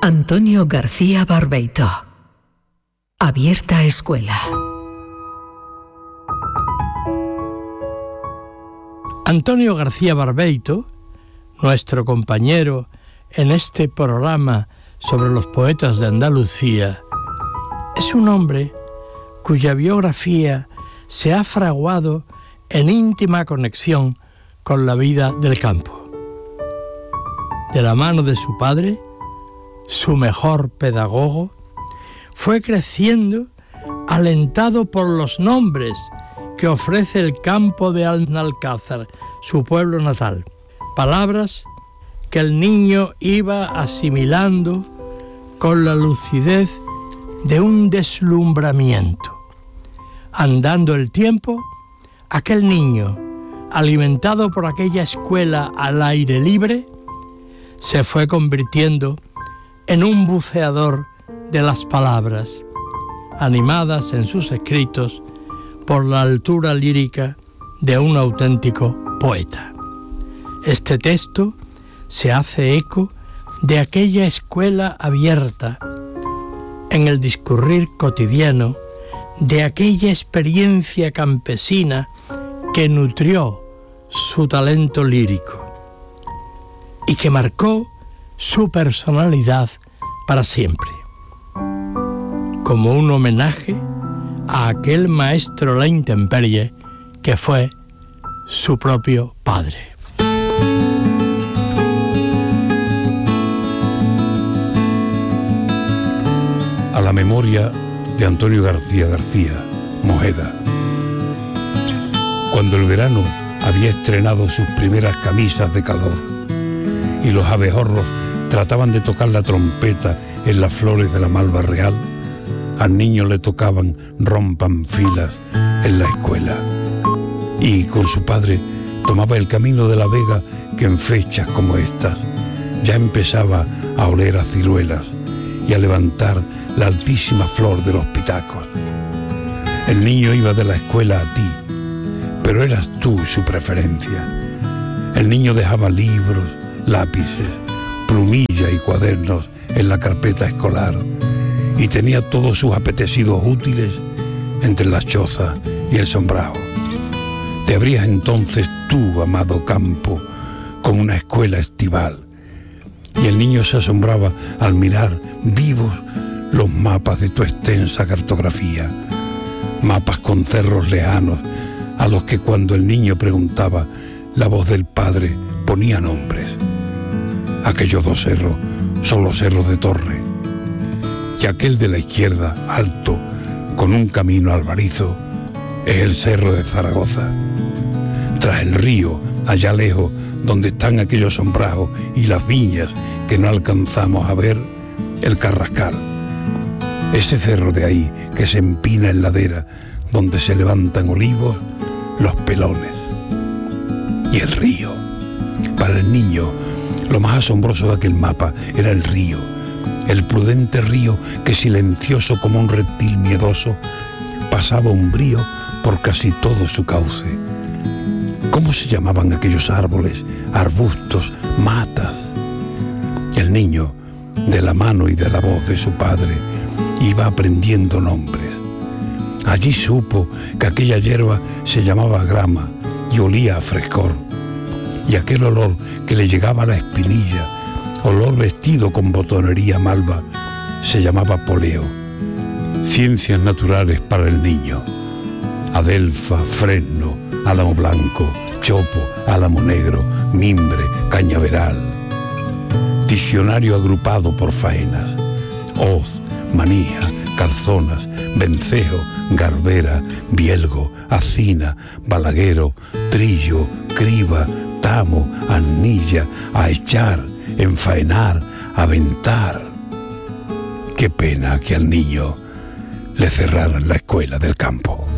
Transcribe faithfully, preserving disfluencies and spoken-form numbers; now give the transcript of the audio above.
Antonio García Barbeito. Abierta escuela. Antonio García Barbeito, nuestro compañero en este programa sobre los poetas de Andalucía, es un hombre cuya biografía se ha fraguado en íntima conexión con la vida del campo. De la mano de su padre, su mejor pedagogo, fue creciendo alentado por los nombres que ofrece el campo de Alnalcázar, su pueblo natal. Palabras que el niño iba asimilando con la lucidez de un deslumbramiento. Andando el tiempo, aquel niño, alimentado por aquella escuela al aire libre, se fue convirtiendo en un buceador de las palabras, animadas en sus escritos por la altura lírica de un auténtico poeta. Este texto se hace eco de aquella escuela abierta, en el discurrir cotidiano de aquella experiencia campesina que nutrió su talento lírico y que marcó su personalidad para siempre, como un homenaje a aquel maestro la intemperie que fue su propio padre. A la memoria de Antonio García García, Mojeda. Cuando el verano había estrenado sus primeras camisas de calor y los abejorros trataban de tocar la trompeta en las flores de la malva real, al niño le tocaban rompan filas en la escuela. Y con su padre tomaba el camino de la vega que en fechas como estas ya empezaba a oler a ciruelas y a levantar la altísima flor de los pitacos. El niño iba de la escuela a ti, pero eras tú su preferencia. El niño dejaba libros, lápices, plumilla y cuadernos en la carpeta escolar y tenía todos sus apetecidos útiles entre la choza y el sombrado. Te abrías entonces tú, amado campo, como una escuela estival, y el niño se asombraba al mirar vivos los mapas de tu extensa cartografía, mapas con cerros lejanos a los que cuando el niño preguntaba, la voz del padre ponía nombres. Aquellos dos cerros son los cerros de Torre, y aquel de la izquierda, alto, con un camino albarizo, es el cerro de Zaragoza. Tras el río, allá lejos, donde están aquellos sombrajos y las viñas que no alcanzamos a ver, el Carrascal. Ese cerro de ahí que se empina en ladera, donde se levantan olivos, los Pelones. Y el río. Para el niño, lo más asombroso de aquel mapa era el río, el prudente río que, silencioso como un reptil miedoso, pasaba umbrío por casi todo su cauce. ¿Cómo se llamaban aquellos árboles, arbustos, matas? El niño, de la mano y de la voz de su padre, iba aprendiendo nombres. Allí supo que aquella hierba se llamaba grama y olía a frescor, y aquel olor que le llegaba a la espinilla, olor vestido con botonería malva, se llamaba poleo. Ciencias naturales para el niño: adelfa, fresno, álamo blanco, chopo, álamo negro, mimbre, cañaveral. Diccionario agrupado por faenas: hoz, manija, calzonas, vencejo, garbera, bielgo, acina, balaguero, trillo, criba, tamo, anilla, a echar, enfaenar, aventar. Qué pena que al niño le cerraran la escuela del campo.